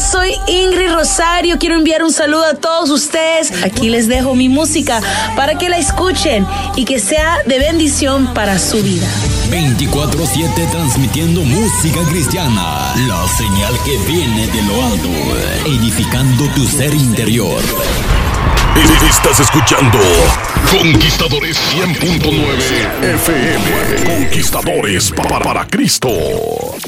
soy Ingrid Rosario. Quiero enviar un saludo a todos ustedes. Aquí les dejo mi música para que la escuchen y que sea de bendición para su vida. 24/7 transmitiendo música cristiana. La señal que viene de lo alto, edificando tu ser interior. Estás escuchando Conquistadores 100.9 FM. Conquistadores para Cristo.